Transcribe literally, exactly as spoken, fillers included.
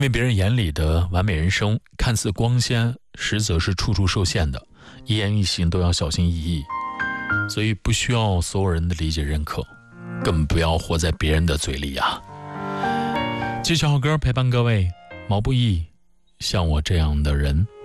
为别人眼里的完美人生看似光鲜，实则是处处受限的，一言一行都要小心翼翼，所以不需要所有人的理解认可，更不要活在别人的嘴里啊。继续好歌陪伴各位，毛不易，像我这样的人。